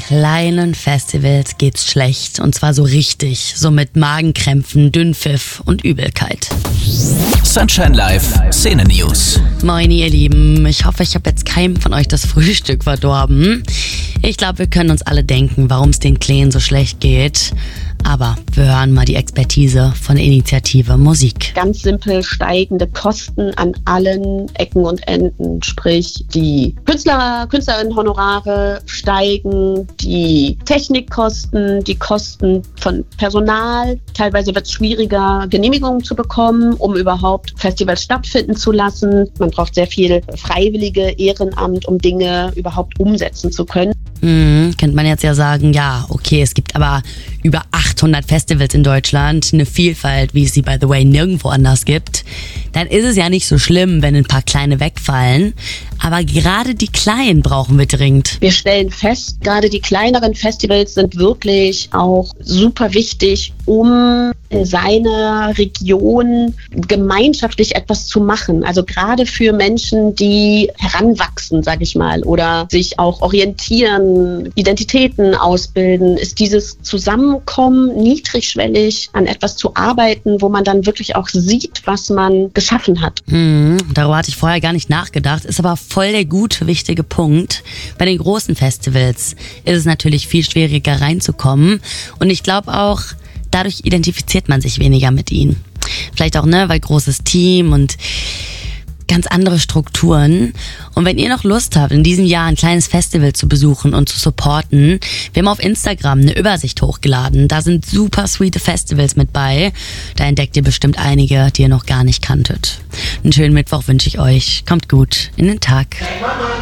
kleinen Festivals geht's schlecht. Und zwar so richtig. So mit Magenkrämpfen, Dünnpfiff und Übelkeit. Sunshine Live, Szene News. Moin ihr Lieben, ich hoffe, ich habe jetzt keinem von euch das Frühstück verdorben. Ich glaube, wir können uns alle denken, warum es den Kleinen so schlecht geht. Aber wir hören mal die Expertise von der Initiative Musik. Ganz simpel steigende Kosten an allen Ecken und Enden. Sprich, die Künstlerinnen-Honorare steigen, die Technikkosten, die Kosten von Personal. Teilweise wird es schwieriger, Genehmigungen zu bekommen, um überhaupt Festivals stattfinden zu lassen. Man braucht sehr viel freiwillige Ehrenamt, um Dinge überhaupt umsetzen zu können. Könnte man jetzt ja sagen, ja, okay, es gibt aber über 800 Festivals in Deutschland, eine Vielfalt, wie es sie, by the way, nirgendwo anders gibt. Dann ist es ja nicht so schlimm, wenn ein paar kleine wegfallen. Aber gerade die kleinen brauchen wir dringend. Wir stellen fest, gerade die kleineren Festivals sind wirklich auch super wichtig, um in seiner Region gemeinschaftlich etwas zu machen. Also gerade für Menschen, die heranwachsen, sage ich mal, oder sich auch orientieren, Identitäten ausbilden, ist dieses Zusammenkommen niedrigschwellig an etwas zu arbeiten, wo man dann wirklich auch sieht, was man geschaffen hat. Darüber hatte ich vorher gar nicht nachgedacht, ist aber voll der gute, wichtige Punkt. Bei den großen Festivals ist es natürlich viel schwieriger reinzukommen und ich glaube auch, dadurch identifiziert man sich weniger mit ihnen. Vielleicht auch, weil großes Team und ganz andere Strukturen. Und wenn ihr noch Lust habt, in diesem Jahr ein kleines Festival zu besuchen und zu supporten, wir haben auf Instagram eine Übersicht hochgeladen. Da sind super sweete Festivals mit bei. Da entdeckt ihr bestimmt einige, die ihr noch gar nicht kanntet. Einen schönen Mittwoch wünsche ich euch. Kommt gut in den Tag.